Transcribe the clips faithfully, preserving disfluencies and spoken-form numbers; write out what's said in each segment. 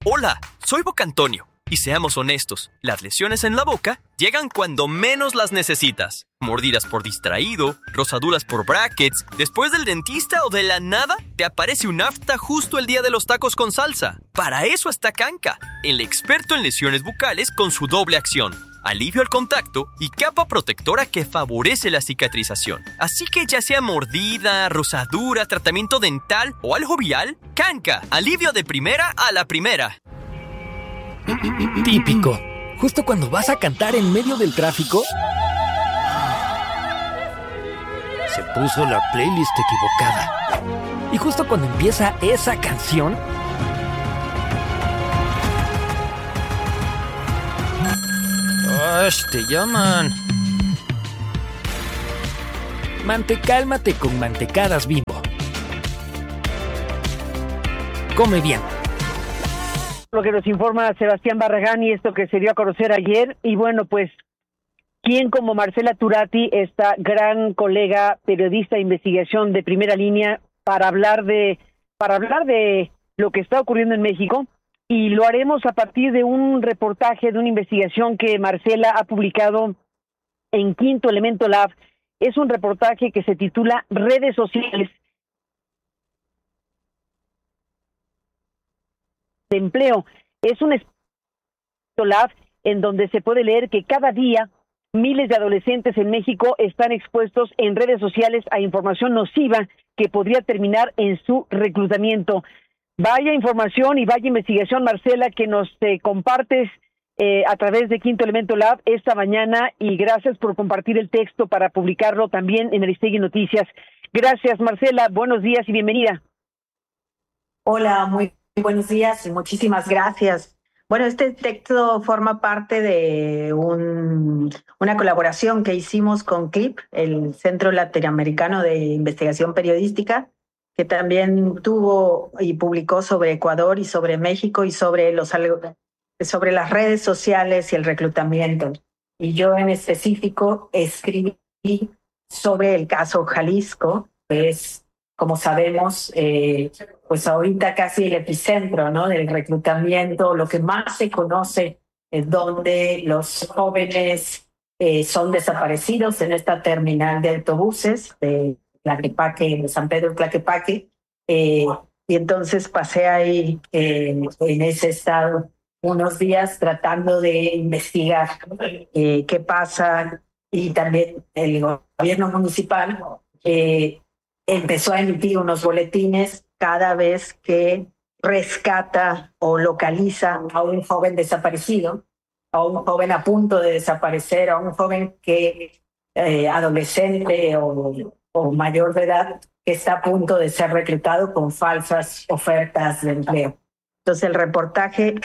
Hola, soy Bocantonio. Y seamos honestos, las lesiones en la boca llegan cuando menos las necesitas. Mordidas por distraído, rosaduras por brackets, después del dentista o de la nada, te aparece un afta justo el día de los tacos con salsa. Para eso está Kanka, el experto en lesiones bucales con su doble acción. Alivio al contacto y capa protectora que favorece la cicatrización. Así que ya sea mordida, rosadura, tratamiento dental o algo vial, Kanka, alivio de primera a la primera. Típico. Justo cuando vas a cantar en medio del tráfico, se puso la playlist equivocada. Y justo cuando empieza esa canción, ¡Ash! Te llaman. Mantecálmate con Mantecadas Bimbo. Come bien. Lo que nos informa Sebastián Barragán y esto que se dio a conocer ayer. Y bueno, pues, ¿quién como Marcela Turati, esta gran colega periodista de investigación de primera línea, para hablar de, para hablar de lo que está ocurriendo en México? Y lo haremos a partir de un reportaje, de una investigación que Marcela ha publicado en Quinto Elemento Lab. Es un reportaje que se titula Redes Sociales de Empleo. Es un lab en donde se puede leer que cada día miles de adolescentes en México están expuestos en redes sociales a información nociva que podría terminar en su reclutamiento. Vaya información y vaya investigación, Marcela, que nos eh, compartes eh, a través de Quinto Elemento Lab esta mañana, y gracias por compartir el texto para publicarlo también en Aristegui Noticias. Gracias, Marcela, buenos días y bienvenida. Hola, muy buenos días y muchísimas gracias. Bueno, este texto forma parte de un, una colaboración que hicimos con C L I P, el Centro Latinoamericano de Investigación Periodística, que también tuvo y publicó sobre Ecuador y sobre México y sobre los sobre las redes sociales y el reclutamiento. Y yo en específico escribí sobre el caso Jalisco, que es, como sabemos, eh, pues ahorita casi el epicentro, ¿no?, del reclutamiento, lo que más se conoce es donde los jóvenes eh, son desaparecidos en esta terminal de autobuses de Tlaquepaque, de San Pedro Tlaquepaque, eh, y entonces pasé ahí eh, en ese estado unos días tratando de investigar eh, qué pasa, y también el gobierno municipal eh, empezó a emitir unos boletines cada vez que rescata o localiza a un joven desaparecido, a un joven a punto de desaparecer, a un joven que eh, adolescente o o mayor de edad que está a punto de ser reclutado con falsas ofertas de empleo. Entonces el reportaje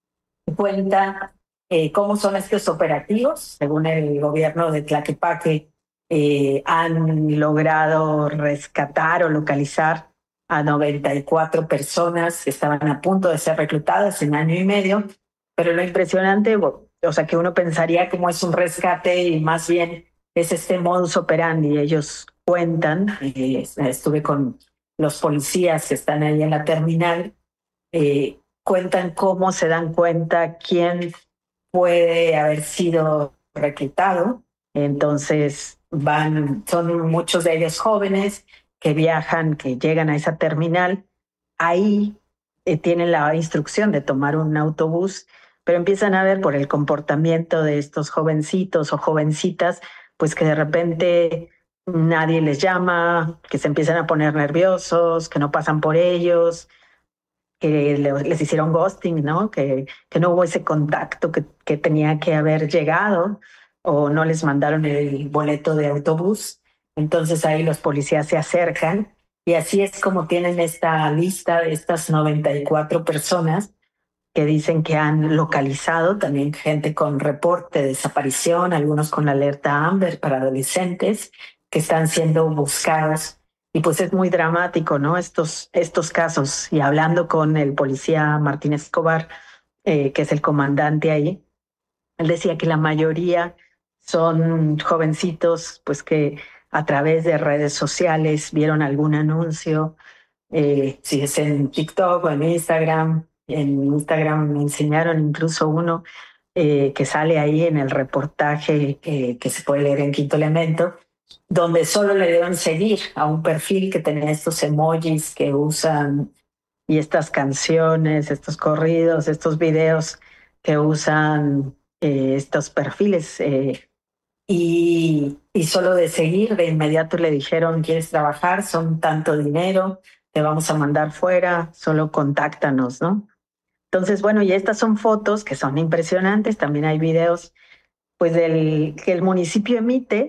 cuenta eh, cómo son estos operativos. Según el gobierno de Tlaquepaque, eh, han logrado rescatar o localizar a noventa y cuatro personas que estaban a punto de ser reclutadas en año y medio, pero lo impresionante, o sea, que uno pensaría como es un rescate y más bien es este modus operandi. Ellos cuentan, eh, estuve con los policías que están ahí en la terminal, eh, cuentan cómo se dan cuenta quién puede haber sido reclutado. Entonces van, son muchos de ellos jóvenes que viajan, que llegan a esa terminal. Ahí eh, tienen la instrucción de tomar un autobús, pero empiezan a ver por el comportamiento de estos jovencitos o jovencitas, pues que de repente nadie les llama, que se empiezan a poner nerviosos, que no pasan por ellos, que les hicieron ghosting, ¿no? Que, que no hubo ese contacto que, que tenía que haber llegado, o no les mandaron el boleto de autobús. Entonces ahí los policías se acercan y así es como tienen esta lista de estas noventa y cuatro personas que dicen que han localizado, también gente con reporte de desaparición, algunos con alerta Amber para adolescentes que están siendo buscados. Y pues es muy dramático, ¿no? Estos, estos casos. Y hablando con el policía Martín Escobar, eh, que es el comandante ahí, él decía que la mayoría son jovencitos, pues que a través de redes sociales vieron algún anuncio, eh, si es en TikTok o en Instagram, En Instagram me enseñaron incluso uno eh, que sale ahí en el reportaje eh, que se puede leer en Quinto Elemento, donde solo le deben seguir a un perfil que tenía estos emojis que usan y estas canciones, estos corridos, estos videos que usan eh, estos perfiles. Eh, y, y solo de seguir, de inmediato le dijeron, ¿quieres trabajar? Son tanto dinero, te vamos a mandar fuera, solo contáctanos, ¿no? Entonces, bueno, y estas son fotos que son impresionantes, también hay videos pues del que el municipio emite,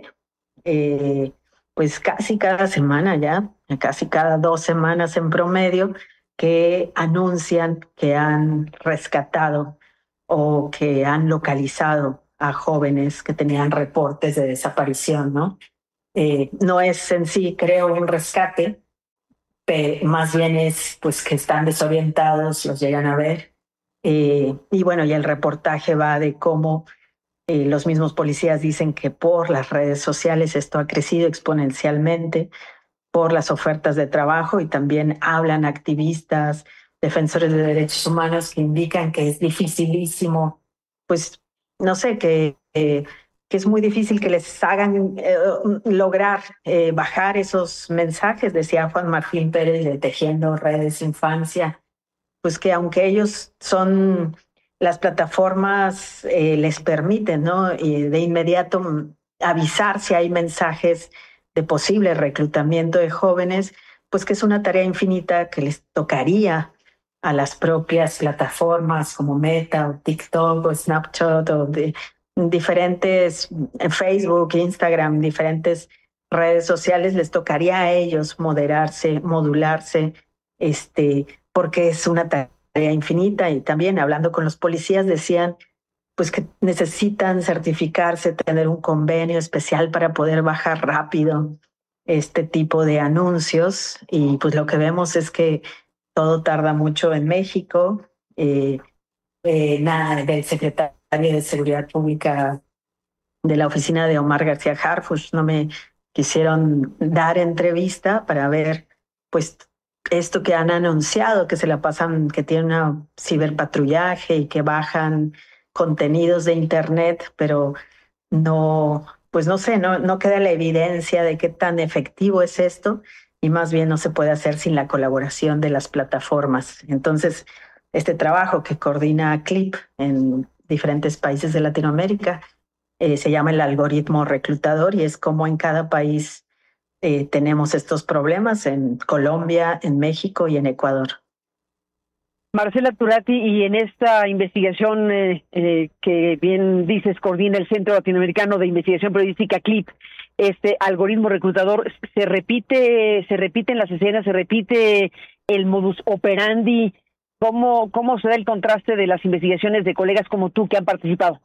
eh, pues casi cada semana ya, casi cada dos semanas en promedio, que anuncian que han rescatado o que han localizado a jóvenes que tenían reportes de desaparición, ¿no? Eh, no es en sí, creo, un rescate, pero más bien es pues que están desorientados, los llegan a ver. Eh, y bueno, y el reportaje va de cómo eh, los mismos policías dicen que por las redes sociales esto ha crecido exponencialmente, por las ofertas de trabajo, y también hablan activistas, defensores de derechos humanos que indican que es dificilísimo, pues no sé, que, eh, que es muy difícil que les hagan eh, lograr eh, bajar esos mensajes, decía Juan Martín Pérez de Tejiendo Redes Infancia, pues que aunque ellos son, las plataformas eh, les permiten, ¿no? Y de inmediato avisar si hay mensajes de posible reclutamiento de jóvenes, pues que es una tarea infinita que les tocaría a las propias plataformas como Meta o TikTok o Snapchat o de diferentes, Facebook, Instagram, diferentes redes sociales, les tocaría a ellos moderarse, modularse, este, porque es una tarea infinita. Y también hablando con los policías decían pues que necesitan certificarse, tener un convenio especial para poder bajar rápido este tipo de anuncios. Y pues lo que vemos es que todo tarda mucho en México. Eh, eh, nada, del secretario de Seguridad Pública de la oficina de Omar García Harfuch no me quisieron dar entrevista para ver pues esto que han anunciado, que se la pasan, que tienen una ciberpatrullaje y que bajan contenidos de internet, pero no, pues no sé, no, no queda la evidencia de qué tan efectivo es esto, y más bien no se puede hacer sin la colaboración de las plataformas. Entonces, este trabajo que coordina CLIP en diferentes países de Latinoamérica eh, se llama el algoritmo reclutador, y es como en cada país eh, tenemos estos problemas, en Colombia, en México y en Ecuador. Marcela Turati, y en esta investigación eh, eh, que bien dices coordina el Centro Latinoamericano de Investigación Periodística CLIP, este algoritmo reclutador, se repite, se repiten las escenas, se repite el modus operandi. ¿Cómo, cómo se da el contraste de las investigaciones de colegas como tú que han participado?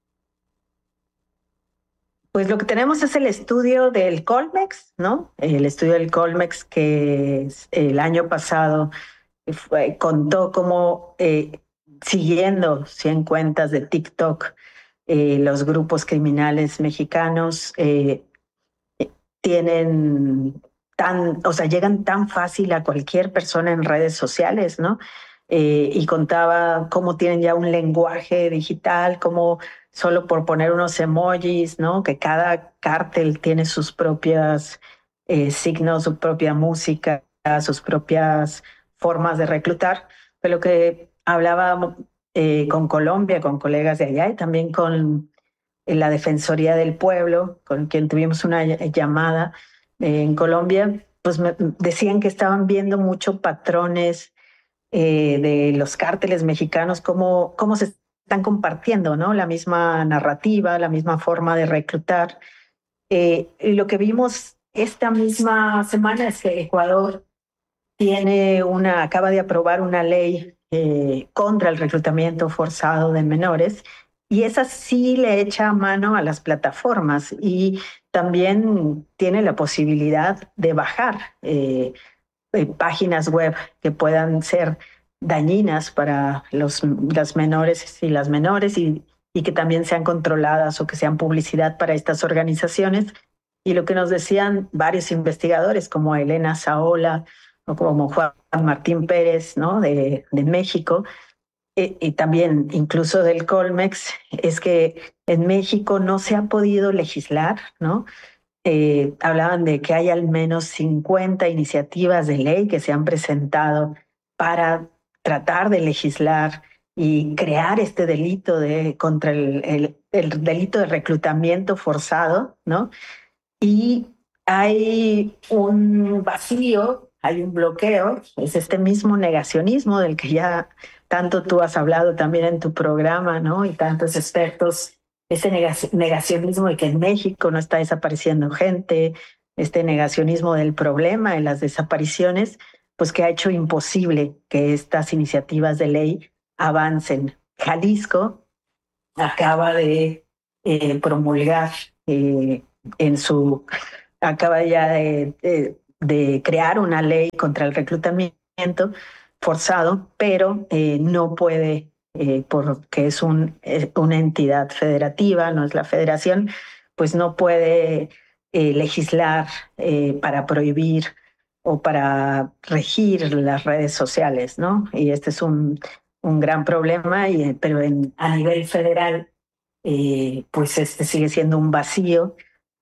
Pues lo que tenemos es el estudio del Colmex, ¿no? El estudio del Colmex que el año pasado fue, contó cómo eh, siguiendo cien cuentas de TikTok, eh, los grupos criminales mexicanos eh, tienen tan, o sea, llegan tan fácil a cualquier persona en redes sociales, ¿no? Eh, y contaba cómo tienen ya un lenguaje digital, cómo solo por poner unos emojis, ¿no? Que cada cártel tiene sus propias eh, signos, su propia música, sus propias formas de reclutar. Pero lo que hablaba eh, con Colombia, con colegas de allá, y también con la Defensoría del Pueblo, con quien tuvimos una llamada eh, en Colombia, pues me decían que estaban viendo mucho patrones eh, de los cárteles mexicanos, cómo, cómo se están compartiendo, ¿no? La misma narrativa, la misma forma de reclutar. Eh, y lo que vimos esta misma semana es que Ecuador tiene una, acaba de aprobar una ley eh, contra el reclutamiento forzado de menores, y esa sí le echa mano a las plataformas y también tiene la posibilidad de bajar eh, eh, páginas web que puedan ser dañinas para los, las menores y las menores, y, y que también sean controladas o que sean publicidad para estas organizaciones. Y lo que nos decían varios investigadores como Elena Saola o como Juan Martín Pérez, ¿no? de, de México, y, y también incluso del Colmex, es que en México no se ha podido legislar, ¿no? Eh, hablaban de que hay al menos cincuenta iniciativas de ley que se han presentado para tratar de legislar y crear este delito de contra el, el, el delito de reclutamiento forzado, ¿no? Y hay un vacío, hay un bloqueo, es este mismo negacionismo del que ya tanto tú has hablado también en tu programa, ¿no? Y tantos expertos, este negacionismo de que en México no está desapareciendo gente, este negacionismo del problema de las desapariciones, pues que ha hecho imposible que estas iniciativas de ley avancen. Jalisco acaba de eh, promulgar eh, en su, acaba ya de, de, de crear una ley contra el reclutamiento forzado, pero eh, no puede, eh, porque es un, eh, una entidad federativa, no es la federación, pues no puede eh, legislar eh, para prohibir o para regir las redes sociales, ¿no? Y este es un, un gran problema, y, pero en, a nivel federal, eh, pues este sigue siendo un vacío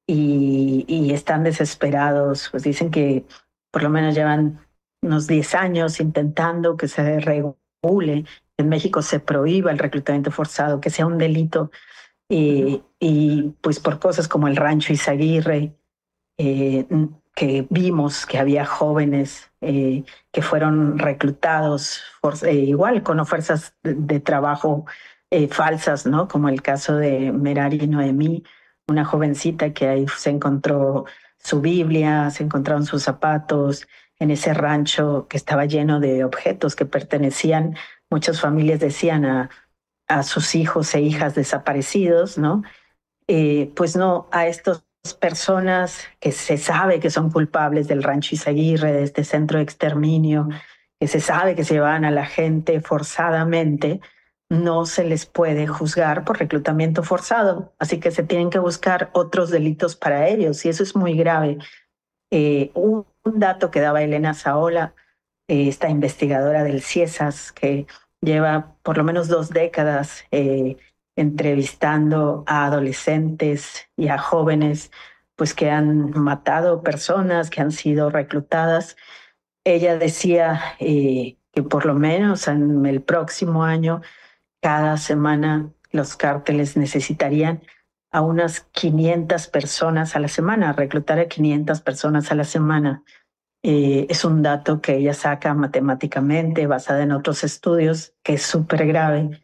y, y están desesperados, pues dicen que por lo menos llevan unos diez años intentando que se regule, en México se prohíba el reclutamiento forzado, que sea un delito, eh, y pues por cosas como el Rancho Izaguirre, eh, que vimos que había jóvenes eh, que fueron reclutados por, eh, igual con ofertas de, de trabajo eh, falsas, ¿no? Como el caso de Merari Noemí, una jovencita que ahí se encontró su Biblia, se encontraron sus zapatos en ese rancho que estaba lleno de objetos que pertenecían, muchas familias decían, a, a sus hijos e hijas desaparecidos, ¿no? Eh, pues no, a estos personas que se sabe que son culpables del Rancho Izaguirre, de este centro de exterminio, que se sabe que se llevaban a la gente forzadamente, no se les puede juzgar por reclutamiento forzado. Así que se tienen que buscar otros delitos para ellos, y eso es muy grave. Eh, un, un dato que daba Elena Saola, eh, esta investigadora del CIESAS, que lleva por lo menos dos décadas eh, entrevistando a adolescentes y a jóvenes pues que han matado personas, que han sido reclutadas. Ella decía eh, que por lo menos en el próximo año, cada semana los cárteles necesitarían a unas quinientas personas a la semana, reclutar a quinientas personas a la semana. Eh, es un dato que ella saca matemáticamente, basada en otros estudios, que es súper grave.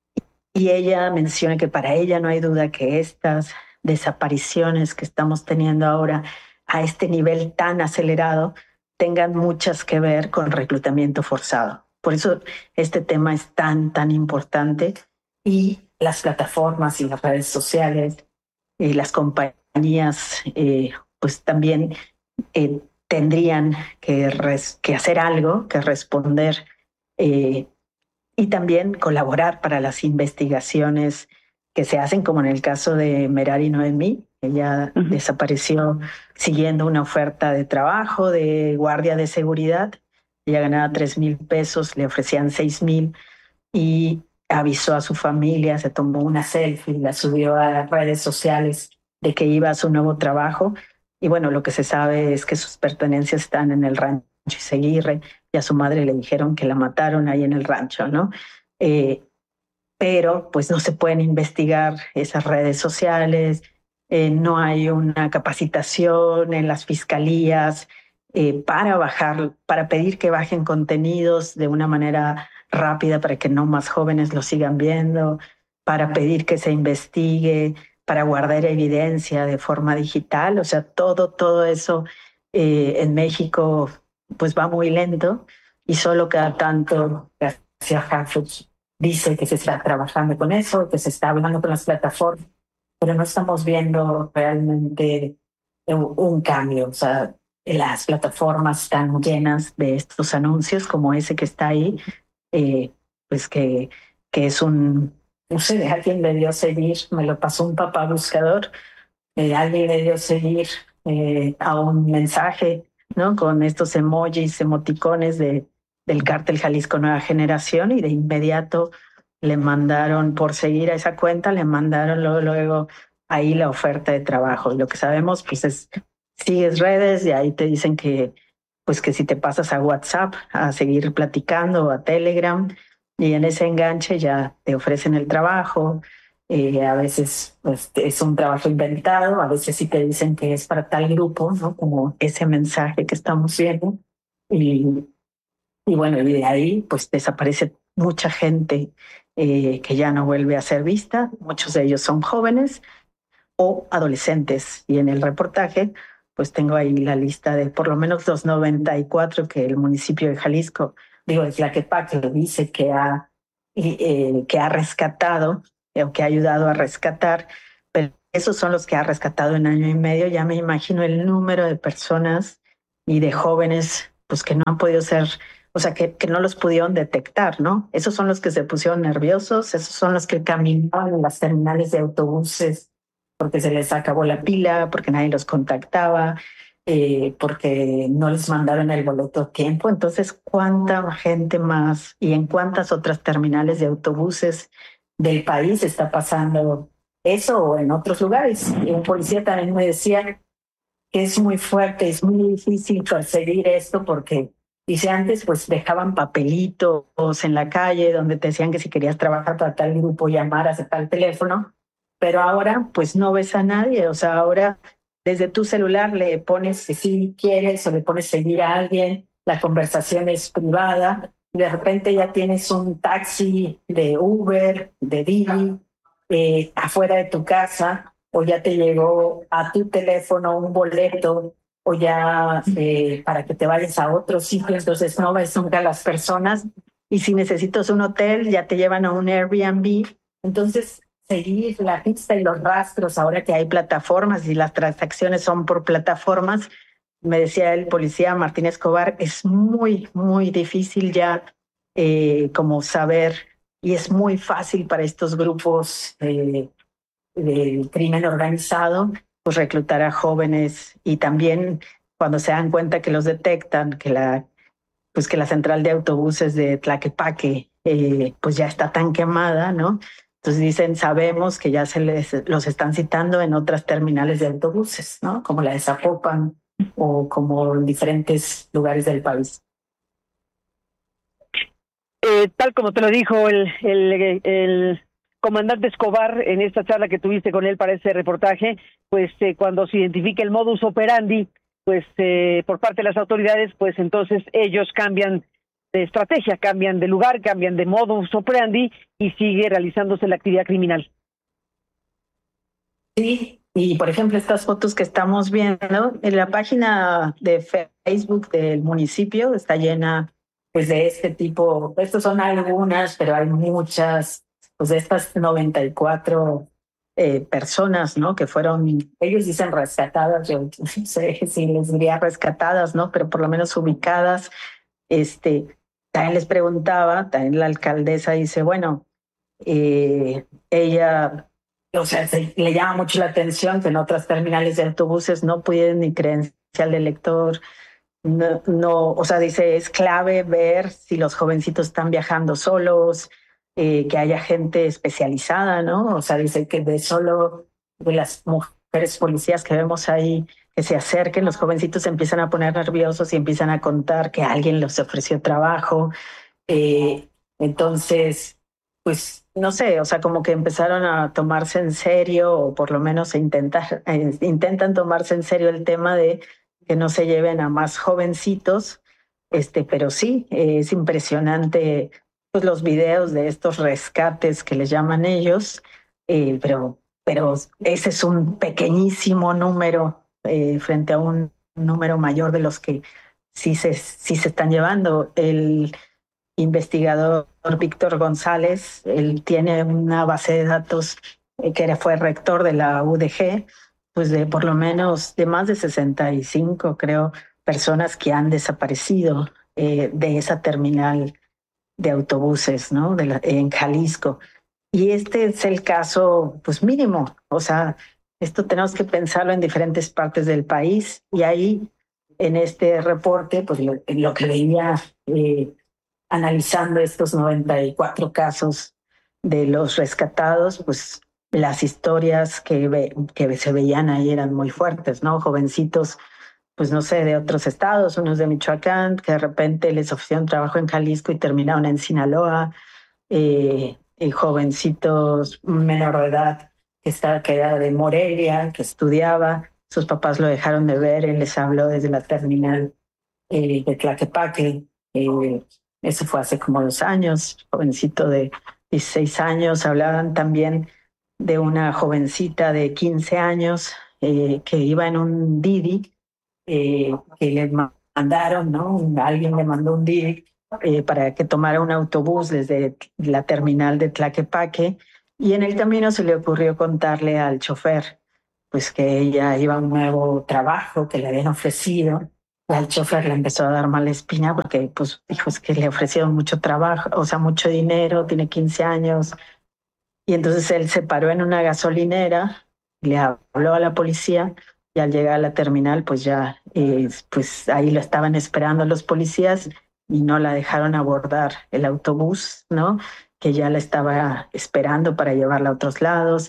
Y ella menciona que para ella no hay duda que estas desapariciones que estamos teniendo ahora a este nivel tan acelerado tengan muchas que ver con reclutamiento forzado. Por eso este tema es tan, tan importante, y las plataformas y las redes sociales y las compañías eh, pues también eh, tendrían que, res, que hacer algo, que responder eh, y también colaborar para las investigaciones que se hacen, como en el caso de Merari Noemí. Ella uh-huh. desapareció siguiendo una oferta de trabajo de guardia de seguridad. Ella ganaba tres mil pesos, le ofrecían seis mil, y avisó a su familia, se tomó una selfie, la subió a las redes sociales de que iba a su nuevo trabajo. Y bueno, lo que se sabe es que sus pertenencias están en el Rancho Izaguirre, y a su madre le dijeron que la mataron ahí en el rancho, ¿no? Eh, pero pues no se pueden investigar esas redes sociales, eh, no hay una capacitación en las fiscalías eh, para bajar, para pedir que bajen contenidos de una manera rápida para que no más jóvenes lo sigan viendo, para pedir que se investigue, para guardar evidencia de forma digital. O sea, todo, todo eso eh, en México pues va muy lento, y solo cada tanto García Harfuch dice que se está trabajando con eso, que se está hablando con las plataformas, pero no estamos viendo realmente un, un cambio. O sea, las plataformas están llenas de estos anuncios como ese que está ahí, eh, pues que, que es un, no sé, alguien le dio seguir, me lo pasó un papá buscador, eh, alguien le dio seguir eh, a un mensaje ¿no? Con estos emojis, emoticones de, del Cártel Jalisco Nueva Generación, y de inmediato le mandaron, por seguir a esa cuenta, le mandaron luego, luego ahí la oferta de trabajo. Y lo que sabemos, pues es, sigues redes y ahí te dicen que, pues que si te pasas a WhatsApp a seguir platicando, o a Telegram, y en ese enganche ya te ofrecen el trabajo. Eh, a veces pues, es un trabajo inventado, a veces sí te dicen que es para tal grupo, ¿no? Como ese mensaje que estamos viendo. Y, y bueno, y de ahí pues desaparece mucha gente eh, que ya no vuelve a ser vista. Muchos de ellos son jóvenes o adolescentes. Y en el reportaje pues tengo ahí la lista de por lo menos los noventa y cuatro que el municipio de Jalisco, digo, de Tlaquepaque, dice que ha, eh, que ha rescatado, o que ha ayudado a rescatar, pero esos son los que ha rescatado en año y medio. Ya me imagino el número de personas y de jóvenes pues que no han podido ser, o sea, que, que no los pudieron detectar, ¿no? Esos son los que se pusieron nerviosos, esos son los que caminaban en las terminales de autobuses porque se les acabó la pila, porque nadie los contactaba, eh, porque no les mandaron el boleto a tiempo. Entonces, ¿cuánta gente más y en cuántas otras terminales de autobuses del país está pasando eso, o en otros lugares? Y un policía también me decía que es muy fuerte, es muy difícil perseguir esto porque, dice, antes pues dejaban papelitos en la calle donde te decían que si querías trabajar para tal grupo llamaras a tal teléfono, pero ahora pues no ves a nadie. O sea, ahora desde tu celular le pones que sí quieres o le pones seguir a alguien, la conversación es privada, de repente ya tienes un taxi de Uber, de Didi, eh, afuera de tu casa, o ya te llegó a tu teléfono un boleto, o ya eh, para que te vayas a otro sitio, entonces no ves nunca a las personas. Y si necesitas un hotel, ya te llevan a un Airbnb. Entonces, seguir la pista y los rastros, ahora que hay plataformas y las transacciones son por plataformas, me decía el policía Martín Escobar, es muy, muy difícil ya eh, como saber, y es muy fácil para estos grupos eh, del crimen organizado, pues reclutar a jóvenes, y también cuando se dan cuenta que los detectan, que la, pues que la central de autobuses de Tlaquepaque eh, pues ya está tan quemada, ¿no? Entonces dicen, sabemos que ya se les los están citando en otras terminales de autobuses, ¿no? Como la de Zapopan o como en diferentes lugares del país. Eh, tal como te lo dijo el, el, el comandante Escobar en esta charla que tuviste con él para ese reportaje, pues eh, cuando se identifica el modus operandi, pues eh, por parte de las autoridades, pues entonces ellos cambian de estrategia, cambian de lugar, cambian de modus operandi y sigue realizándose la actividad criminal. Sí, y por ejemplo estas fotos que estamos viendo, en la página de Facebook del municipio está llena pues de este tipo. Estos son algunas, pero hay muchas, pues de estas noventa y cuatro eh, personas, ¿no? Que fueron, ellos dicen rescatadas, yo no sé si les diría rescatadas, ¿no? Pero por lo menos ubicadas. Este, también les preguntaba, también la alcaldesa dice, bueno, eh, ella, o sea, se, le llama mucho la atención que en otras terminales de autobuses no piden ni credencial de lector. No, no, o sea, dice, es clave ver si los jovencitos están viajando solos, eh, que haya gente especializada, ¿no? O sea, dice que de solo de las mujeres policías que vemos ahí que se acerquen, los jovencitos se empiezan a poner nerviosos y empiezan a contar que alguien les ofreció trabajo. Eh, entonces, pues, no sé, o sea, como que empezaron a tomarse en serio, o por lo menos a intentar, eh, intentan tomarse en serio el tema de que no se lleven a más jovencitos, este, pero sí, eh, es impresionante pues los videos de estos rescates que les llaman ellos, eh, pero, pero ese es un pequeñísimo número eh, frente a un número mayor de los que sí se, sí se están llevando. El investigador Víctor González, él tiene una base de datos eh, que fue rector de la U D G, pues de por lo menos de más de sesenta y cinco, creo, personas que han desaparecido eh, de esa terminal de autobuses, ¿no? De la, en Jalisco. Y este es el caso, pues mínimo. O sea, esto tenemos que pensarlo en diferentes partes del país, y ahí en este reporte, pues lo, lo que veía eh, analizando estos noventa y cuatro casos de los rescatados, pues las historias que, ve, que se veían ahí eran muy fuertes, ¿no? Jovencitos, pues no sé, de otros estados, unos de Michoacán, que de repente les ofrecieron trabajo en Jalisco y terminaron en Sinaloa, eh, y jovencitos menor de edad que, estaba, que era de Morelia, que estudiaba, sus papás lo dejaron de ver, él les habló desde la terminal eh, de Tlaquepaque, eh, eso fue hace como dos años, jovencito de dieciséis años, hablaban también de una jovencita de quince años eh, que iba en un Didi, eh, que le mandaron, ¿no? Alguien le mandó un Didi eh, para que tomara un autobús desde la terminal de Tlaquepaque, y en el camino se le ocurrió contarle al chofer pues que ella iba a un nuevo trabajo que le habían ofrecido. Al chofer le empezó a dar mala espina porque pues dijo es que le ofrecieron mucho trabajo, o sea, mucho dinero, tiene quince años. Y entonces él se paró en una gasolinera, le habló a la policía y al llegar a la terminal pues ya eh, pues ahí lo estaban esperando los policías y no la dejaron abordar el autobús, ¿no? Que ya la estaba esperando para llevarla a otros lados.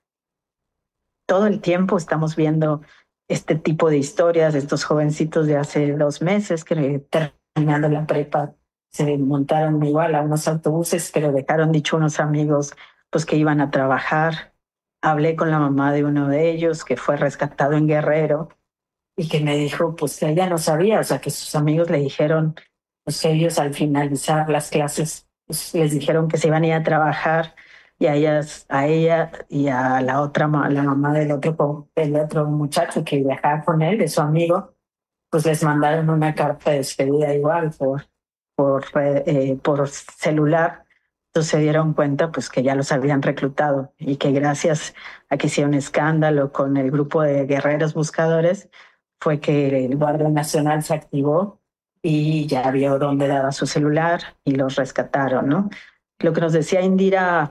Todo el tiempo estamos viendo este tipo de historias, estos jovencitos de hace dos meses que terminando la prepa se montaron igual a unos autobuses, pero dejaron dicho unos amigos pues que iban a trabajar. Hablé con la mamá de uno de ellos que fue rescatado en Guerrero y que me dijo pues que ella no sabía, o sea que sus amigos le dijeron pues que ellos al finalizar las clases pues, les dijeron que se iban a ir a trabajar, y a ellas, a ella y a la otra, la mamá del otro, del otro muchacho que viajaba con él, de su amigo, pues les mandaron una carta de despedida igual por, por, eh, por celular. Entonces se dieron cuenta pues que ya los habían reclutado y que gracias a que hicieron un escándalo con el grupo de guerreros buscadores fue que el Guardia Nacional se activó y ya vio dónde daba su celular y los rescataron, ¿no? Lo que nos decía Indira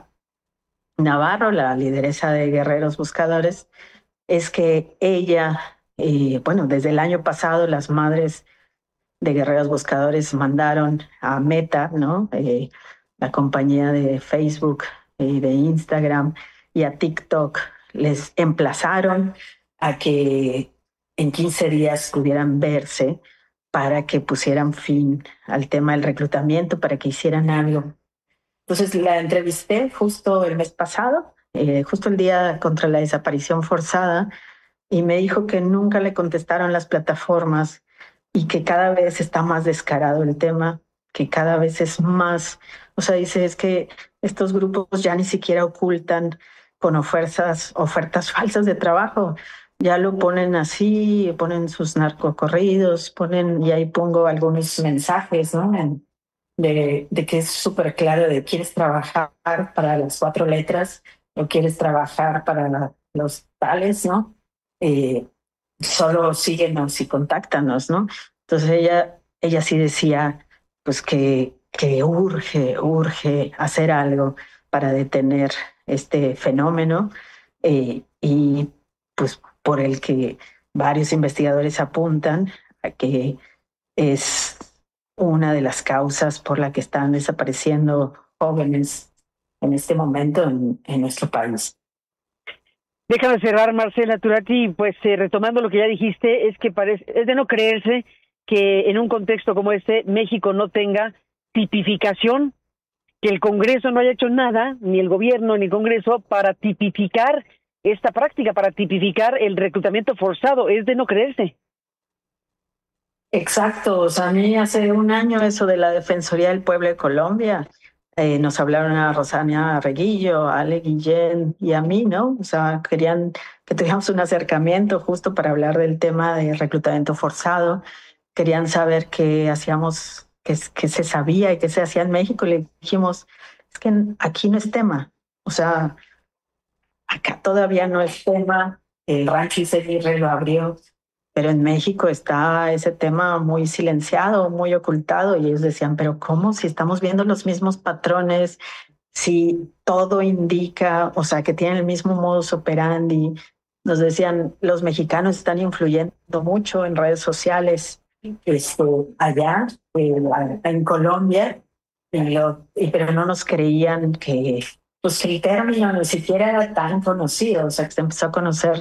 Navarro, la lideresa de Guerreros Buscadores, es que ella, eh, bueno, desde el año pasado las madres de Guerreros Buscadores mandaron a Meta, ¿no? Eh, la compañía de Facebook y de Instagram y a TikTok, les emplazaron a que en quince días pudieran verse para que pusieran fin al tema del reclutamiento, para que hicieran algo. Entonces la entrevisté justo el mes pasado, eh, justo el día contra la desaparición forzada, y me dijo que nunca le contestaron las plataformas y que cada vez está más descarado el tema, que cada vez es más, o sea, dice, es que estos grupos ya ni siquiera ocultan con ofertas, ofertas falsas de trabajo, ya lo ponen así, ponen sus narcocorridos, ponen, y ahí pongo algunos mensajes, ¿no? En, De, de que es súper claro de quieres trabajar para las cuatro letras o quieres trabajar para los tales, ¿no? Eh, solo síguenos y contáctanos, ¿no? Entonces ella, ella sí decía pues que, que urge, urge hacer algo para detener este fenómeno eh, y pues por el que varios investigadores apuntan a que es una de las causas por la que están desapareciendo jóvenes en este momento en, en nuestro país. Déjame cerrar, Marcela Turati, pues eh, retomando lo que ya dijiste, es que parece, es de no creerse que en un contexto como este México no tenga tipificación, que el Congreso no haya hecho nada, ni el gobierno ni el Congreso, para tipificar esta práctica, para tipificar el reclutamiento forzado. Es de no creerse. Exacto, o sea, a mí hace un año eso de la Defensoría del Pueblo de Colombia, eh, nos hablaron a Rosania Reguillo, a Ale Guillén y a mí, ¿no? O sea, querían que tuviéramos un acercamiento justo para hablar del tema de reclutamiento forzado, querían saber qué hacíamos, qué, qué se sabía y qué se hacía en México, y le dijimos, es que aquí no es tema, o sea, acá todavía no es tema, el Rancho Iseguirre lo abrió, pero en México está ese tema muy silenciado, muy ocultado, y ellos decían, pero ¿cómo? Si estamos viendo los mismos patrones, si todo indica, o sea, que tienen el mismo modus operandi, nos decían, los mexicanos están influyendo mucho en redes sociales este, allá, eh, en Colombia, y lo, y, pero no nos creían que, pues, que el término ni siquiera era tan conocido. O sea, que se empezó a conocer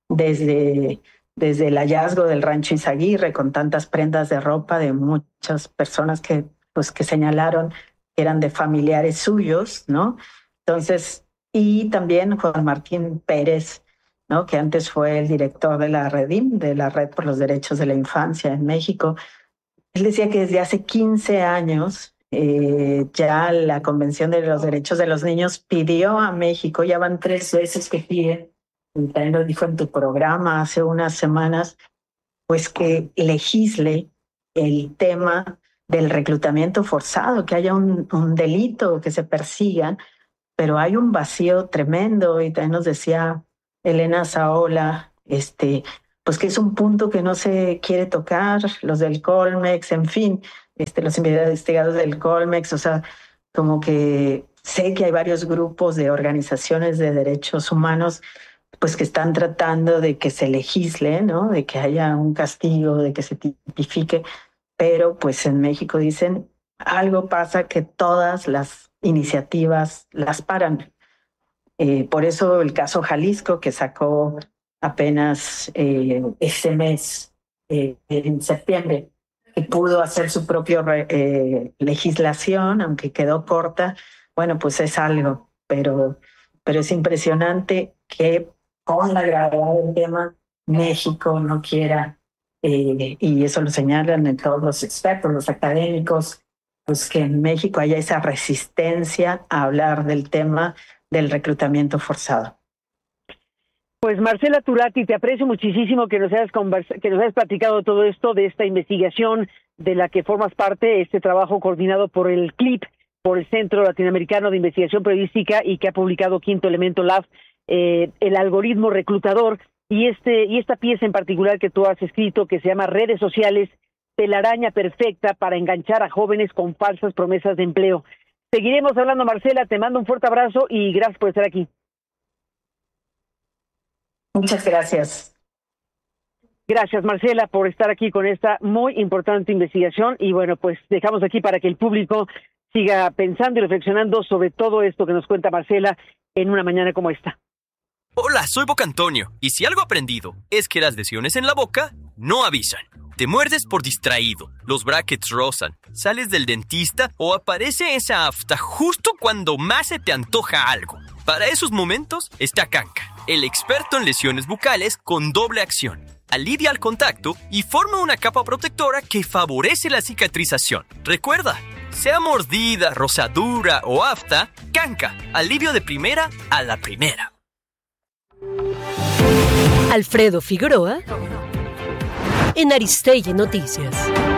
desde, desde el hallazgo del rancho Izaguirre, con tantas prendas de ropa de muchas personas que, pues, que señalaron que eran de familiares suyos, ¿no? Entonces, y también Juan Martín Pérez, ¿no? Que antes fue el director de la Redim, de la Red por los Derechos de la Infancia en México. Él decía que desde hace quince años eh, ya la Convención de los Derechos de los Niños pidió a México, ya van tres veces que pide, y también lo dijo en tu programa hace unas semanas, pues que legisle el tema del reclutamiento forzado, que haya un, un delito, que se persigan, pero hay un vacío tremendo. Y también nos decía Elena Saola, este, pues que es un punto que no se quiere tocar, los del Colmex, en fin, este, los investigadores del Colmex, o sea, como que sé que hay varios grupos de organizaciones de derechos humanos pues que están tratando de que se legisle, ¿no? De que haya un castigo, de que se tipifique, pero pues en México dicen, algo pasa que todas las iniciativas las paran. Eh, por eso el caso Jalisco, que sacó apenas eh, este mes, eh, en septiembre, que pudo hacer su propia eh, legislación, aunque quedó corta, bueno, pues es algo, pero, pero es impresionante que con la gravedad del tema, México no quiera, eh, y eso lo señalan en todos los expertos, los académicos, pues que en México haya esa resistencia a hablar del tema del reclutamiento forzado. Pues Marcela Turati, te aprecio muchísimo que nos hayas conversa- que nos hayas platicado todo esto, de esta investigación de la que formas parte, este trabajo coordinado por el C L I P, por el Centro Latinoamericano de Investigación Periodística, y que ha publicado Quinto Elemento Lab, eh, el algoritmo reclutador, y este y esta pieza en particular que tú has escrito, que se llama Redes Sociales, telaraña perfecta para enganchar a jóvenes con falsas promesas de empleo. Seguiremos hablando, Marcela, te mando un fuerte abrazo y gracias por estar aquí. Muchas gracias. Gracias, Marcela, por estar aquí con esta muy importante investigación. Y bueno, pues dejamos aquí para que el público siga pensando y reflexionando sobre todo esto que nos cuenta Marcela en una mañana como esta. Hola, soy Boca Antonio, y si algo aprendido es que las lesiones en la boca no avisan. Te muerdes por distraído, los brackets rozan, sales del dentista o aparece esa afta justo cuando más se te antoja algo. Para esos momentos está Kanka, el experto en lesiones bucales con doble acción. Alivia el contacto y forma una capa protectora que favorece la cicatrización. Recuerda, sea mordida, rosadura o afta, Kanka, alivio de primera a la primera. Alfredo Figueroa en Aristegui Noticias.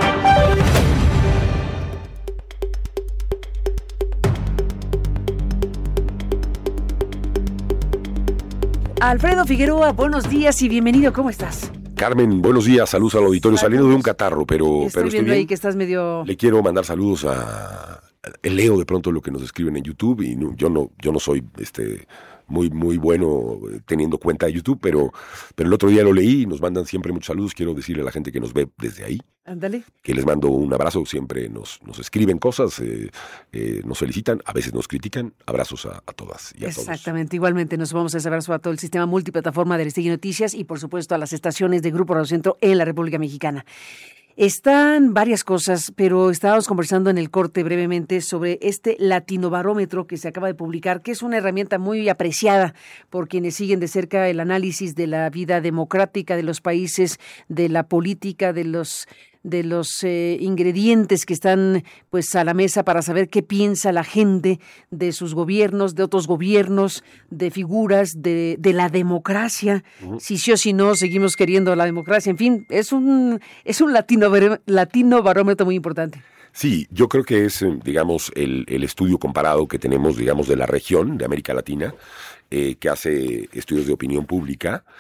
Alfredo Figueroa, buenos días y bienvenido, ¿cómo estás? Carmen, buenos días, saludos al auditorio, Saludos. saliendo de un catarro, pero Estoy pero estoy viendo bien. ahí que estás medio... Le quiero mandar saludos a... Leo de pronto lo que nos escriben en YouTube, y no, yo no yo no soy este muy muy bueno teniendo cuenta de YouTube, pero pero el otro día lo leí y nos mandan siempre muchos saludos. Quiero decirle a la gente que nos ve desde ahí, Ándale. que les mando un abrazo. Siempre nos, nos escriben cosas, eh, eh, nos felicitan, a veces nos critican. Abrazos a, a todas y a todos. Exactamente, igualmente nos vamos a ese abrazo a todo el sistema multiplataforma de Aristegui Noticias y por supuesto a las estaciones de Grupo Radio Centro en la República Mexicana. Están varias cosas, pero estábamos conversando en el corte brevemente sobre este Latinobarómetro que se acaba de publicar, que es una herramienta muy apreciada por quienes siguen de cerca el análisis de la vida democrática de los países, de la política, de los de los eh, ingredientes que están pues a la mesa para saber qué piensa la gente de sus gobiernos, de otros gobiernos, de figuras, de, de la democracia, uh-huh. Si sí o si no seguimos queriendo la democracia, en fin, es un es un latino, latino barómetro muy importante. Sí, yo creo que es, digamos, el, el estudio comparado que tenemos, digamos, de la región, de América Latina, eh, que hace estudios de opinión pública.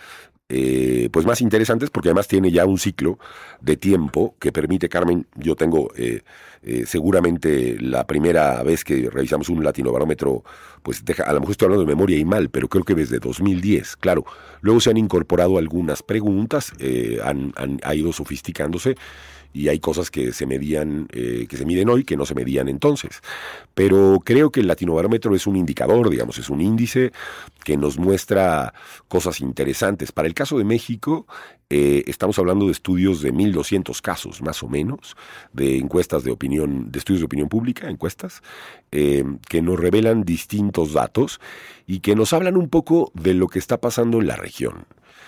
eh, pues más interesantes, porque además tiene ya un ciclo de tiempo que permite, Carmen, yo tengo eh, eh, seguramente la primera vez que revisamos un latinobarómetro, pues deja, a lo mejor estoy hablando de memoria y mal, pero creo que desde dos mil diez, claro. Luego se han incorporado algunas preguntas, eh, han, han ha ido sofisticándose, y hay cosas que se medían, eh, que se miden hoy que no se medían entonces. Pero creo que el latinobarómetro es un indicador, digamos, es un índice que nos muestra cosas interesantes. Para el caso de México, eh, estamos hablando de estudios de mil doscientos casos, más o menos, de encuestas de opinión, de estudios de opinión pública, encuestas, eh, que nos revelan distintos datos y que nos hablan un poco de lo que está pasando en la región.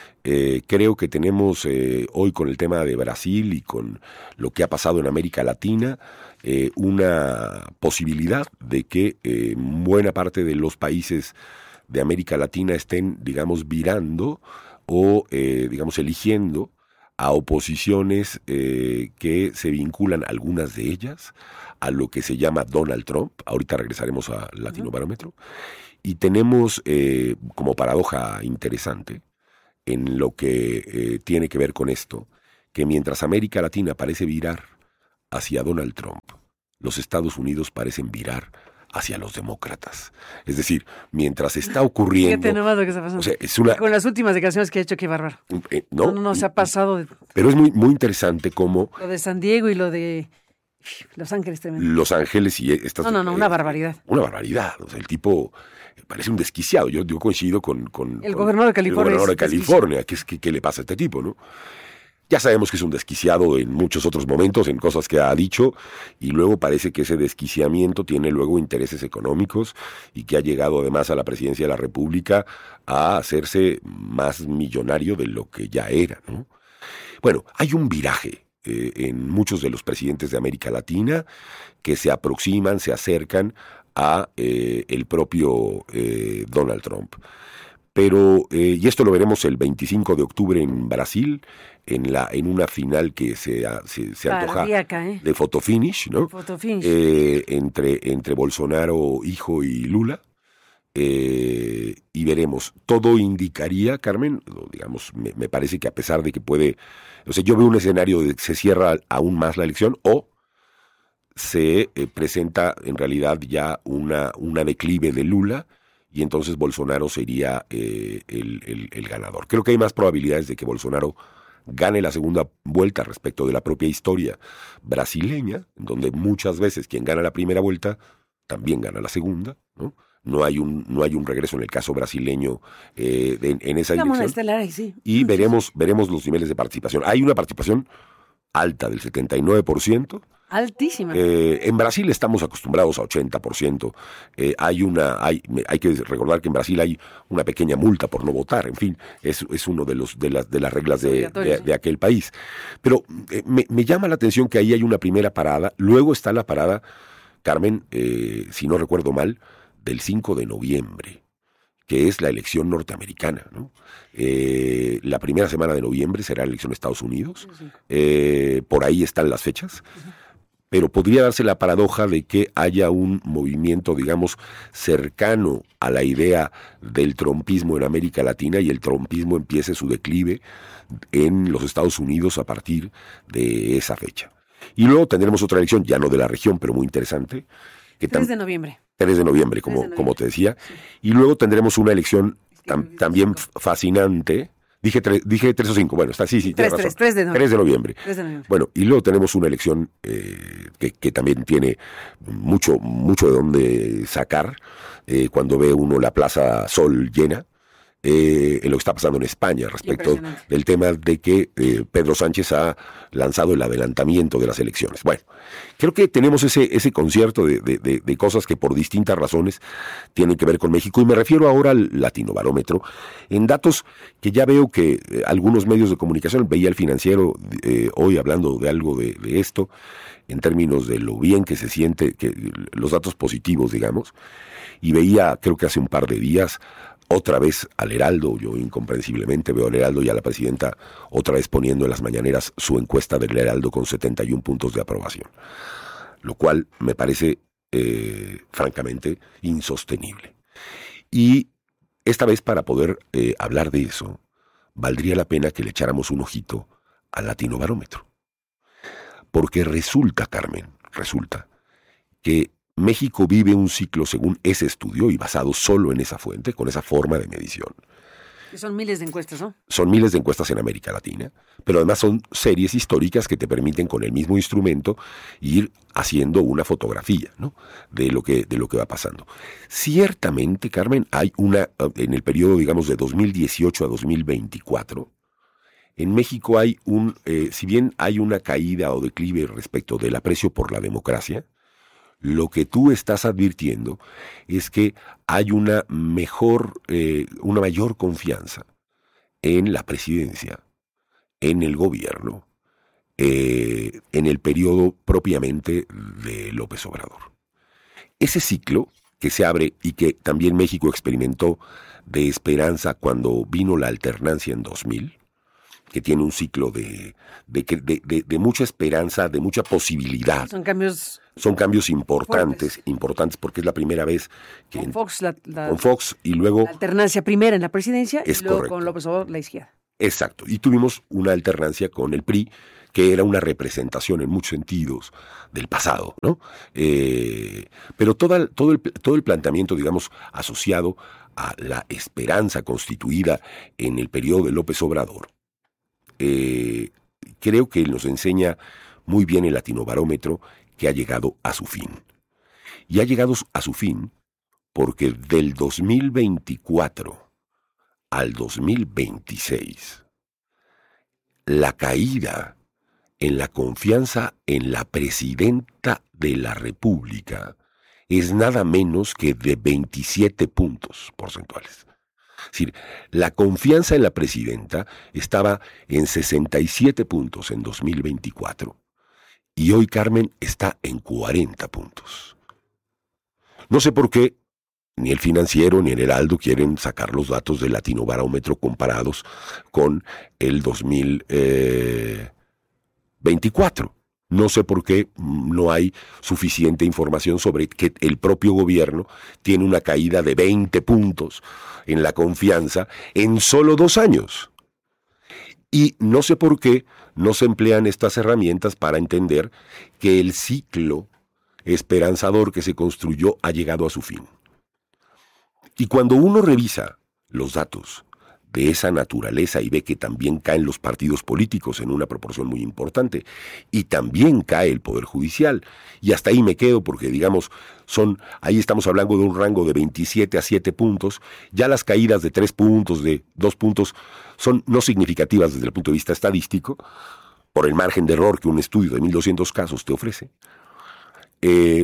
Eh, creo que tenemos eh, hoy con el tema de Brasil y con lo que ha pasado en América Latina eh, una posibilidad de que eh, buena parte de los países de América Latina estén, digamos, virando o, eh, digamos, eligiendo a oposiciones eh, que se vinculan, algunas de ellas, a lo que se llama Donald Trump. Ahorita regresaremos al Latinobarómetro. Y tenemos eh, como paradoja interesante en lo que eh, tiene que ver con esto, que mientras América Latina parece virar hacia Donald Trump, los Estados Unidos parecen virar hacia los demócratas. Es decir, mientras está ocurriendo... Fíjate nomás lo que está pasando. O sea, es una, con las últimas declaraciones que ha hecho, qué bárbaro. Eh, no, no, no, no, se ha pasado. De, pero es muy, muy interesante cómo... Lo de San Diego y lo de Los Ángeles tremendo. Los Ángeles y estas... No, no, no, eh, una barbaridad. Una barbaridad. O sea, el tipo... Parece un desquiciado. Yo, yo coincido con, con... El con gobernador de California. El gobernador de California. ¿Qué, qué, ¿Qué le pasa a este tipo, no? Ya sabemos que es un desquiciado en muchos otros momentos, en cosas que ha dicho, y luego parece que ese desquiciamiento tiene luego intereses económicos y que ha llegado además a la presidencia de la República a hacerse más millonario de lo que ya era, ¿no? Bueno, hay un viraje eh, en muchos de los presidentes de América Latina que se aproximan, se acercan a eh, el propio eh, Donald Trump. Pero, eh, y esto lo veremos el veinticinco de octubre en Brasil, en la en una final que se, se, se antoja ¿eh? de fotofinish, ¿no? Fotofinish. Eh, entre, entre Bolsonaro, hijo, y Lula. Eh, y veremos. Todo indicaría, Carmen, digamos, me, me parece que a pesar de que puede... O sea, yo veo un escenario de que se cierra aún más la elección o se eh, presenta en realidad ya una, una declive de Lula, y entonces Bolsonaro sería eh, el, el, el ganador. Creo que hay más probabilidades de que Bolsonaro gane la segunda vuelta respecto de la propia historia brasileña, en donde muchas veces quien gana la primera vuelta también gana la segunda, ¿no? No hay un no hay un regreso en el caso brasileño eh, de, en esa dirección. Estelar, sí. Y veremos veremos los niveles de participación. Hay una participación alta del setenta y nueve por ciento. Altísima. Eh, en Brasil estamos acostumbrados a ochenta por ciento. Eh, hay una, hay, hay que recordar que en Brasil hay una pequeña multa por no votar. En fin, es, es uno de los de las de las reglas de, de, de aquel país. Pero eh, me, me llama la atención que ahí hay una primera parada. Luego está la parada, Carmen, eh, si no recuerdo mal, del cinco de noviembre, que es la elección norteamericana, ¿no? Eh, la primera semana de noviembre será la elección de Estados Unidos. Eh, por ahí están las fechas. Pero podría darse la paradoja de que haya un movimiento, digamos, cercano a la idea del trumpismo en América Latina y el trumpismo empiece su declive en los Estados Unidos a partir de esa fecha. Y luego tendremos otra elección, ya no de la región, pero muy interesante. Que tres de noviembre. tres de noviembre, como, tres de noviembre. Como te decía. Sí. Y luego tendremos una elección tam, también fascinante. Dije tres, dije tres o cinco, bueno, está sí, sí, tres, tiene razón. tres, tres de noviembre. tres de noviembre. tres de noviembre. Bueno, y luego tenemos una elección eh, que, que también tiene mucho, mucho de dónde sacar, eh, cuando ve uno la Plaza Sol llena, eh, en lo que está pasando en España respecto del tema de que eh, Pedro Sánchez ha lanzado el adelantamiento de las elecciones. Bueno, creo que tenemos ese, ese concierto de, de, de, de cosas que por distintas razones tienen que ver con México, y me refiero ahora al Latinobarómetro, en datos que ya veo que eh, algunos medios de comunicación, veía el Financiero eh, hoy hablando de algo de, de esto, en términos de lo bien que se siente, que los datos positivos, digamos, y veía, creo que hace un par de días, otra vez al Heraldo. Yo incomprensiblemente veo al Heraldo y a la presidenta otra vez poniendo en las mañaneras su encuesta del Heraldo con setenta y un puntos de aprobación, lo cual me parece eh, francamente insostenible. Y esta vez, para poder eh, hablar de eso, valdría la pena que le echáramos un ojito al Latinobarómetro. Porque resulta, Carmen, resulta que México vive un ciclo según ese estudio y basado solo en esa fuente, con esa forma de medición. Son miles de encuestas, ¿no? Son miles de encuestas en América Latina, pero además son series históricas que te permiten con el mismo instrumento ir haciendo una fotografía, ¿no? de lo que de lo que va pasando. Ciertamente, Carmen, hay una en el periodo, digamos, de dos mil dieciocho a dos mil veinticuatro, en México hay un, eh, si bien hay una caída o declive respecto del aprecio por la democracia, lo que tú estás advirtiendo es que hay una mejor, eh, una mayor confianza en la presidencia, en el gobierno, eh, en el periodo propiamente de López Obrador. Ese ciclo que se abre y que también México experimentó de esperanza cuando vino la alternancia en dos mil, que tiene un ciclo de, de, de, de, de mucha esperanza, de mucha posibilidad. Son cambios... Son cambios importantes, fuertes. importantes, porque es la primera vez que... Con Fox, la, la, con Fox y luego... La alternancia primera en la presidencia es y luego correcto. Con López Obrador la izquierda. Exacto, y tuvimos una alternancia con el P R I, que era una representación en muchos sentidos del pasado, ¿no? Eh, pero toda, todo, el, todo el planteamiento, digamos, asociado a la esperanza constituida en el periodo de López Obrador, eh, creo que nos enseña muy bien el Latinobarómetro que ha llegado a su fin. Y ha llegado a su fin porque del dos mil veinticuatro al dos mil veintiséis, la caída en la confianza en la presidenta de la República es nada menos que de veintisiete puntos porcentuales. Es decir, la confianza en la presidenta estaba en sesenta y siete puntos en dos mil veinticuatro y hoy, Carmen, está en cuarenta puntos. No sé por qué ni el Financiero ni el Heraldo quieren sacar los datos del Latinobarómetro comparados con el dos mil veinticuatro. No sé por qué no hay suficiente información sobre que el propio gobierno tiene una caída de veinte puntos en la confianza en solo dos años. Y no sé por qué no se emplean estas herramientas para entender que el ciclo esperanzador que se construyó ha llegado a su fin. Y cuando uno revisa los datos de esa naturaleza y ve que también caen los partidos políticos en una proporción muy importante y también cae el Poder Judicial, y hasta ahí me quedo porque, digamos, son ahí estamos hablando de un rango de veintisiete a siete puntos, ya las caídas de tres puntos, de dos puntos, son no significativas desde el punto de vista estadístico, por el margen de error que un estudio de mil doscientos casos te ofrece. Eh...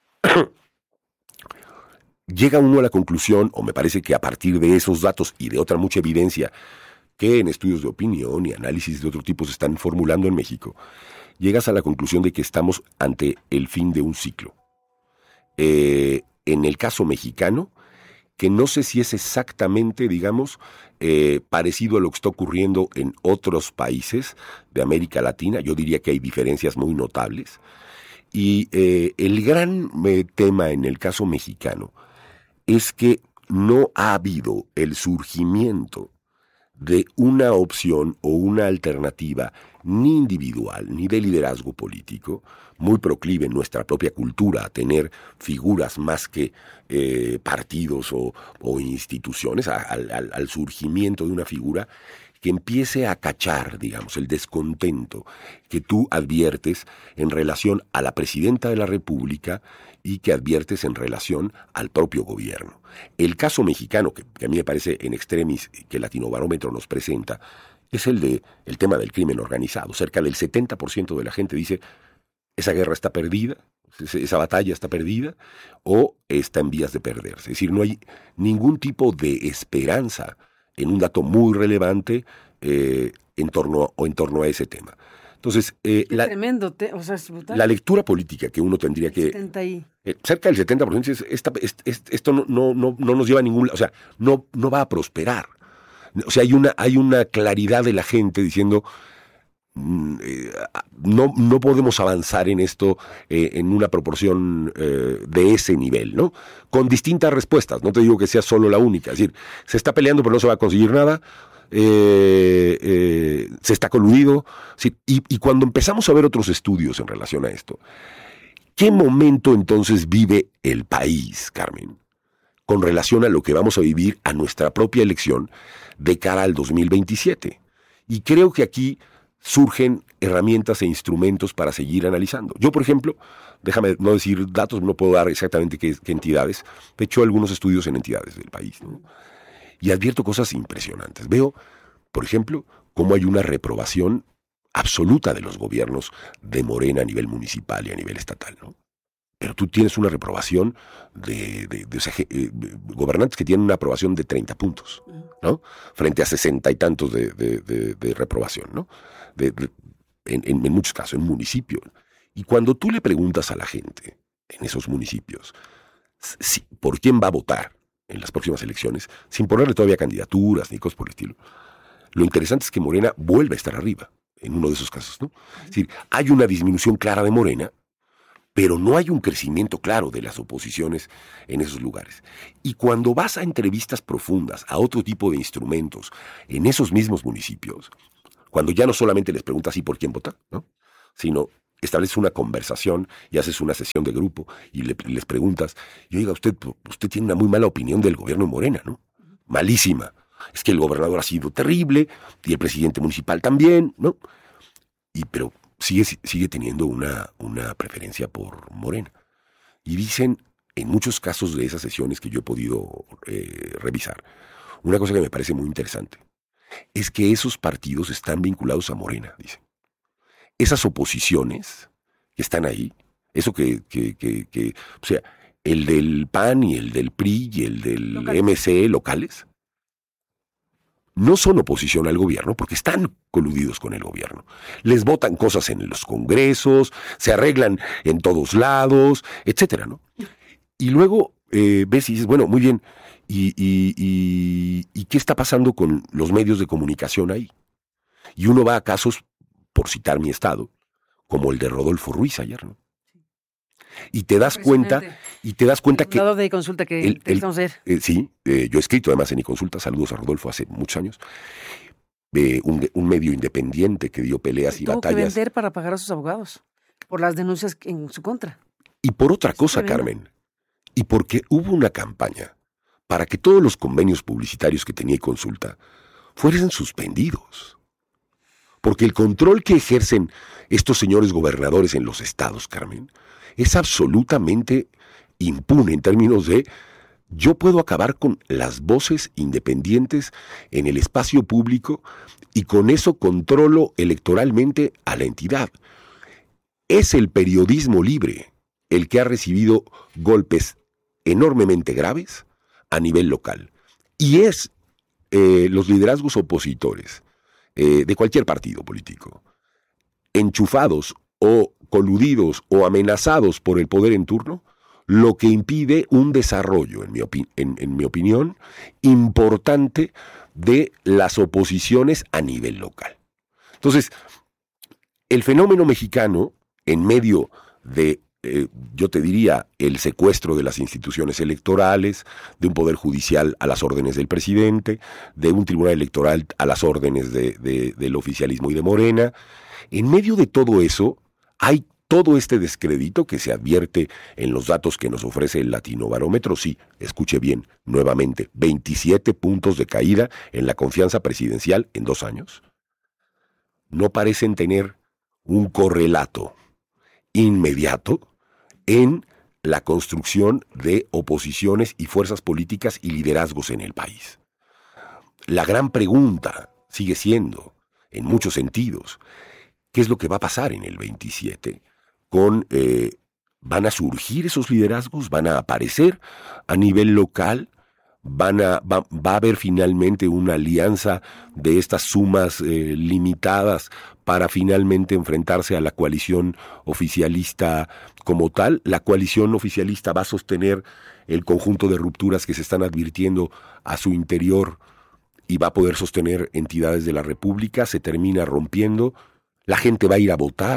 Llega uno a la conclusión, o me parece que a partir de esos datos y de otra mucha evidencia que en estudios de opinión y análisis de otro tipo se están formulando en México, llegas a la conclusión de que estamos ante el fin de un ciclo. Eh, en el caso mexicano, que no sé si es exactamente, digamos, eh, parecido a lo que está ocurriendo en otros países de América Latina, yo diría que hay diferencias muy notables, y eh, el gran eh, tema en el caso mexicano es que no ha habido el surgimiento de una opción o una alternativa ni individual ni de liderazgo político, muy proclive en nuestra propia cultura a tener figuras más que eh, partidos o, o instituciones, a, al, al surgimiento de una figura que empiece a cachar, digamos, el descontento que tú adviertes en relación a la presidenta de la República y que adviertes en relación al propio gobierno. El caso mexicano, que, que a mí me parece en extremis que el Latinobarómetro nos presenta, es el de el tema del crimen organizado. Cerca del setenta por ciento de la gente dice, esa guerra está perdida, esa batalla está perdida, o está en vías de perderse. Es decir, no hay ningún tipo de esperanza en un dato muy relevante eh, en torno o en torno a ese tema. Entonces, eh, la, tremendo, te, o sea, es brutal. La lectura política que uno tendría que... setenta y... eh, cerca del setenta por ciento es, esta, es, es, esto no, no, no, no nos lleva a ningún... O sea, no, no va a prosperar. O sea, hay una, hay una claridad de la gente diciendo... Eh, no, no podemos avanzar en esto eh, en una proporción eh, de ese nivel, ¿no? Con distintas respuestas, no te digo que sea solo la única, es decir, se está peleando pero no se va a conseguir nada, eh, eh, se está coludido. Sí, y, y cuando empezamos a ver otros estudios en relación a esto, ¿qué momento entonces vive el país, Carmen, con relación a lo que vamos a vivir a nuestra propia elección de cara al dos mil veintisiete? Y creo que aquí surgen herramientas e instrumentos para seguir analizando. Yo, por ejemplo, déjame no decir datos, no puedo dar exactamente qué, qué entidades, he hecho algunos estudios en entidades del país, ¿no? Y advierto cosas impresionantes. Veo, por ejemplo, cómo hay una reprobación absoluta de los gobiernos de Morena a nivel municipal y a nivel estatal, ¿no? Pero tú tienes una reprobación de, de, de, de, de, de gobernantes que tienen una aprobación de treinta puntos, ¿no? Frente a sesenta y tantos de, de, de, de reprobación, ¿no? De, de, en, en, en muchos casos, en municipios. Y cuando tú le preguntas a la gente en esos municipios si, por quién va a votar en las próximas elecciones, sin ponerle todavía candidaturas ni cosas por el estilo, lo interesante es que Morena vuelve a estar arriba en uno de esos casos, ¿no? Es decir, hay una disminución clara de Morena, pero no hay un crecimiento claro de las oposiciones en esos lugares. Y cuando vas a entrevistas profundas, a otro tipo de instrumentos, en esos mismos municipios, cuando ya no solamente les preguntas ¿y por quién vota?, ¿no?, sino estableces una conversación y haces una sesión de grupo y le, les preguntas, y oiga, usted, usted tiene una muy mala opinión del gobierno de Morena, ¿no? Malísima. Es que el gobernador ha sido terrible y el presidente municipal también, ¿no? Y pero sigue, sigue teniendo una, una preferencia por Morena. Y dicen, en muchos casos de esas sesiones que yo he podido eh, revisar, una cosa que me parece muy interesante, es que esos partidos están vinculados a Morena, dicen. Esas oposiciones que están ahí, eso que, que, que, que o sea, el del P A N y el del P R I y el del locales. M C locales, no son oposición al gobierno porque están coludidos con el gobierno. Les votan cosas en los congresos, se arreglan en todos lados, etcétera, ¿no? Y luego eh, ves y dices, bueno, muy bien, ¿y, y, y, ¿y qué está pasando con los medios de comunicación ahí? Y uno va a casos, por citar mi estado, como el de Rodolfo Ruiz ayer, ¿no? Y te das cuenta, y te das cuenta que... El de consulta que el, el, vamos a ver. Eh, sí, eh, yo he escrito además en iConsulta, saludos a Rodolfo, hace muchos años, eh, un, un medio independiente que dio peleas y tuvo batallas. Tuvo que vender para pagar a sus abogados, por las denuncias en su contra. Y por otra cosa, Carmen, y porque hubo una campaña para que todos los convenios publicitarios que tenía iConsulta fueran suspendidos. Porque el control que ejercen estos señores gobernadores en los estados, Carmen, es absolutamente impune en términos de yo puedo acabar con las voces independientes en el espacio público y con eso controlo electoralmente a la entidad. Es el periodismo libre el que ha recibido golpes enormemente graves a nivel local. Y es eh, los liderazgos opositores Eh, de cualquier partido político, enchufados o coludidos o amenazados por el poder en turno, lo que impide un desarrollo, en mi, opi- en, en mi opinión, importante de las oposiciones a nivel local. Entonces, el fenómeno mexicano, en medio de, eh, yo te diría, el secuestro de las instituciones electorales, de un poder judicial a las órdenes del presidente, de un tribunal electoral a las órdenes de, de, del oficialismo y de Morena, en medio de todo eso hay todo este descrédito que se advierte en los datos que nos ofrece el Latinobarómetro. Sí, escuche bien, nuevamente, veintisiete puntos de caída en la confianza presidencial en dos años. No parecen tener un correlato inmediato en la construcción de oposiciones y fuerzas políticas y liderazgos en el país. La gran pregunta sigue siendo, en muchos sentidos, ¿qué es lo que va a pasar en el veintisiete? Con, eh, ¿van a surgir esos liderazgos? ¿Van a aparecer a nivel local? Van a, va, va a haber finalmente una alianza de estas sumas eh, limitadas para finalmente enfrentarse a la coalición oficialista como tal. La coalición oficialista va a sostener el conjunto de rupturas que se están advirtiendo a su interior y va a poder sostener entidades de la República. Se termina rompiendo, la gente va a ir a votar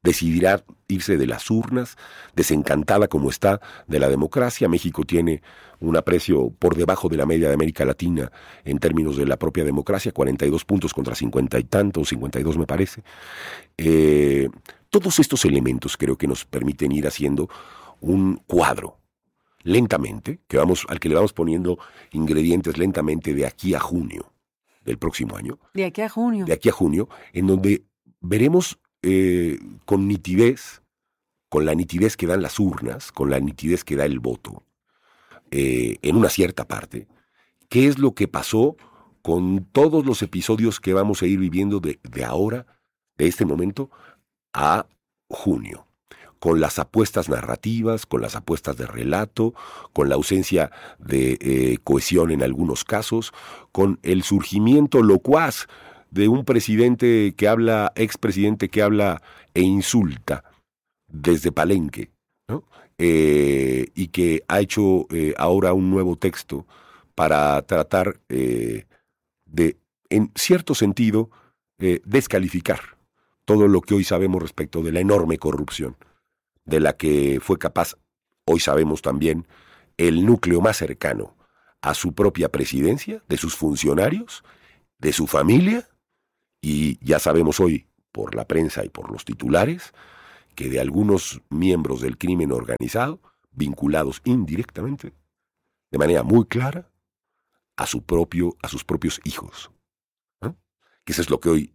decidirá irse de las urnas, desencantada como está de la democracia. México tiene un aprecio por debajo de la media de América Latina en términos de la propia democracia, cuarenta y dos puntos contra cincuenta y tantos, cincuenta y dos me parece. Eh, todos estos elementos creo que nos permiten ir haciendo un cuadro, lentamente, que vamos, al que le vamos poniendo ingredientes lentamente de aquí a junio del próximo año. De aquí a junio. De aquí a junio, en donde veremos eh, con nitidez, con la nitidez que dan las urnas, con la nitidez que da el voto, eh, en una cierta parte, qué es lo que pasó con todos los episodios que vamos a ir viviendo de, de ahora, de este momento, a junio. Con las apuestas narrativas, con las apuestas de relato, con la ausencia de eh, cohesión en algunos casos, con el surgimiento locuaz de un presidente que habla, expresidente que habla e insulta desde Palenque, ¿no? Eh, y que ha hecho eh, ahora un nuevo texto para tratar eh, de, en cierto sentido, eh, descalificar todo lo que hoy sabemos respecto de la enorme corrupción de la que fue capaz, hoy sabemos también, el núcleo más cercano a su propia presidencia, de sus funcionarios, de su familia, y ya sabemos hoy, por la prensa y por los titulares, que de algunos miembros del crimen organizado, vinculados indirectamente, de manera muy clara, a su propio, a sus propios hijos, ¿no? Que eso es lo que hoy